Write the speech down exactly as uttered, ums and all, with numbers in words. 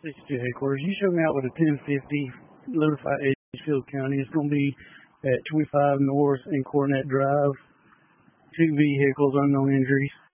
sixty-two headquarters. You showed me out with a ten fifty notified Edgefield County. It's going to be at twenty-five North and Cornet Drive. Two vehicles, unknown injuries.